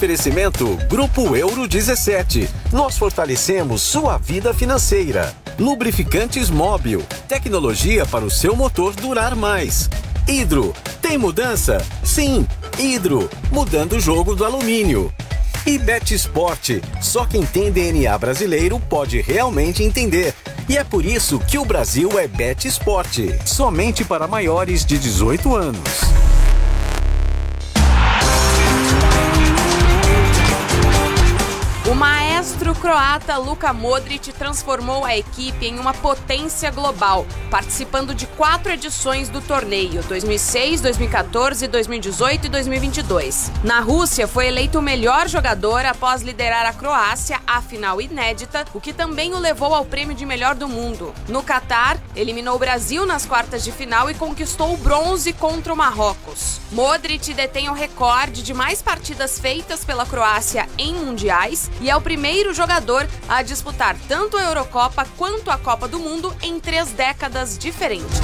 Oferecimento Grupo Euro 17. Nós fortalecemos sua vida financeira. Lubrificantes Móbil. Tecnologia para o seu motor durar mais. Hidro. Tem mudança? Sim. Hidro. Mudando o jogo do alumínio. E Betsport. Só quem tem DNA brasileiro pode realmente entender. E é por isso que o Brasil é Betsport. Somente para maiores de 18 anos. O maestro croata Luka Modric transformou a equipe em uma potência global, participando de 4 edições do torneio, 2006, 2014, 2018 e 2022. Na Rússia, foi eleito o melhor jogador após liderar a Croácia à final inédita, o que também o levou ao prêmio de melhor do mundo. No Catar, eliminou o Brasil nas quartas de final e conquistou o bronze contra o Marrocos. Modric detém o recorde de mais partidas feitas pela Croácia em mundiais e é o primeiro jogador a disputar tanto a Eurocopa quanto a Copa do Mundo em 3 décadas diferentes.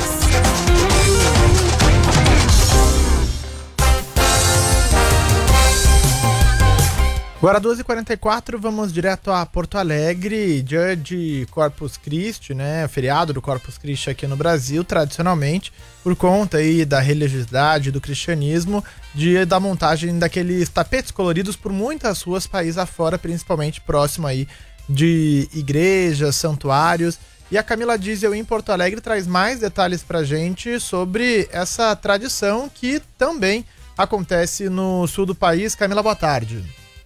Agora 12h44, vamos direto a Porto Alegre, dia de Corpus Christi, né? Feriado do Corpus Christi aqui no Brasil, tradicionalmente, por conta aí da religiosidade, do cristianismo, dia da montagem daqueles tapetes coloridos por muitas ruas país afora, principalmente próximo aí de igrejas, santuários. E a Camila Diesel em Porto Alegre traz mais detalhes pra gente sobre essa tradição que também acontece no sul do país. Camila, boa tarde.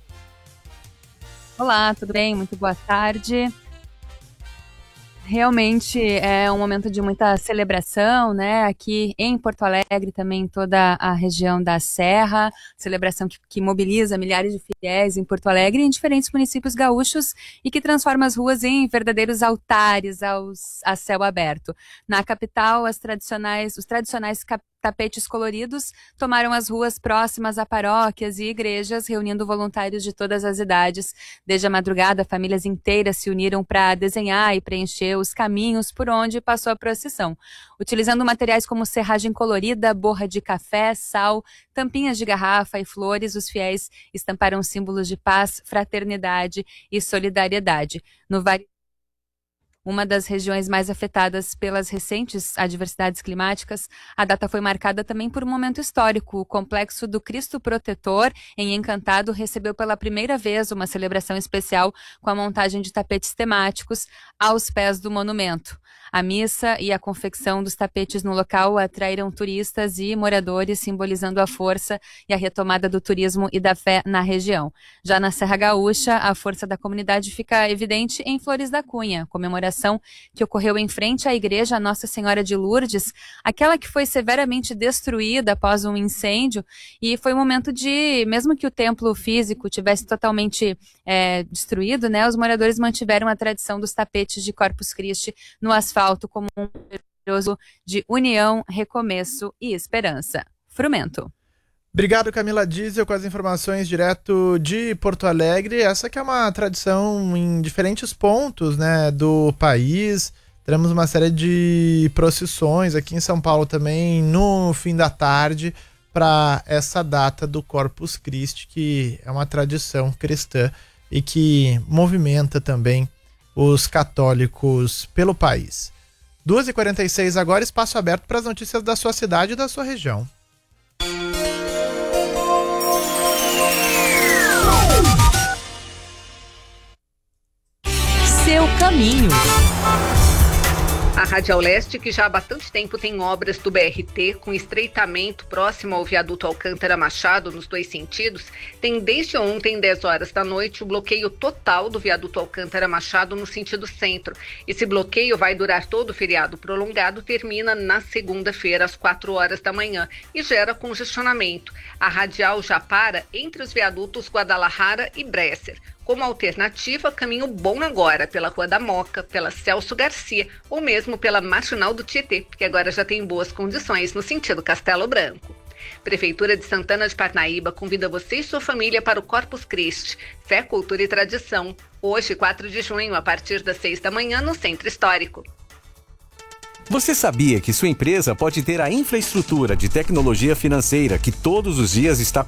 Olá, tudo bem? Muito boa tarde. Realmente é um momento de muita celebração, né? Aqui em Porto Alegre, também em toda a região da Serra, celebração que mobiliza milhares de fiéis em Porto Alegre e em diferentes municípios gaúchos e que transforma as ruas em verdadeiros altares a céu aberto. Na capital, os tradicionais tapetes coloridos tomaram as ruas próximas a paróquias e igrejas, reunindo voluntários de todas as idades. Desde a madrugada, famílias inteiras se uniram para desenhar e preencher os caminhos por onde passou a procissão. Utilizando materiais como serragem colorida, borra de café, sal, tampinhas de garrafa e flores, os fiéis estamparam símbolos de paz, fraternidade e solidariedade. Uma das regiões mais afetadas pelas recentes adversidades climáticas, a data foi marcada também por um momento histórico. O Complexo do Cristo Protetor, em Encantado, recebeu pela primeira vez uma celebração especial com a montagem de tapetes temáticos aos pés do monumento. A missa e a confecção dos tapetes no local atraíram turistas e moradores, simbolizando a força e a retomada do turismo e da fé na região. Já na Serra Gaúcha, a força da comunidade fica evidente em Flores da Cunha, comemoração que ocorreu em frente à igreja Nossa Senhora de Lourdes, aquela que foi severamente destruída após um incêndio, e foi um momento de, mesmo que o templo físico tivesse totalmente destruído, né, os moradores mantiveram a tradição dos tapetes de Corpus Christi no asfalto como um poderoso de união, recomeço e esperança. Frumento. Obrigado, Camila Diesel, com as informações direto de Porto Alegre. Essa que é uma tradição em diferentes pontos, né, do país. Teremos uma série de procissões aqui em São Paulo também no fim da tarde para essa data do Corpus Christi, que é uma tradição cristã e que movimenta também os católicos pelo país. 2h46 agora, espaço aberto para as notícias da sua cidade e da sua região. Seu caminho. A Radial Leste, que já há bastante tempo tem obras do BRT com estreitamento próximo ao viaduto Alcântara Machado nos 2 sentidos, tem desde ontem, 10 horas da noite, o bloqueio total do viaduto Alcântara Machado no sentido centro. Esse bloqueio vai durar todo o feriado prolongado, termina na segunda-feira às 4 horas da manhã e gera congestionamento. A Radial já para entre os viadutos Guadalajara e Bresser. Como alternativa, caminho bom agora pela Rua da Moca, pela Celso Garcia ou mesmo pela Marginal do Tietê, que agora já tem boas condições no sentido Castelo Branco. Prefeitura de Santana de Parnaíba convida você e sua família para o Corpus Christi, Fé, Cultura e Tradição, hoje, 4 de junho, a partir das 6 da manhã, no Centro Histórico. Você sabia que sua empresa pode ter a infraestrutura de tecnologia financeira que todos os dias está